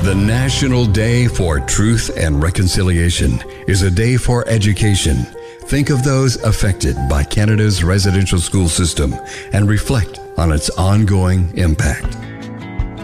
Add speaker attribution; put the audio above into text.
Speaker 1: The National Day for Truth and Reconciliation is a day for education. Think of those affected by Canada's residential school system and reflect on its ongoing impact.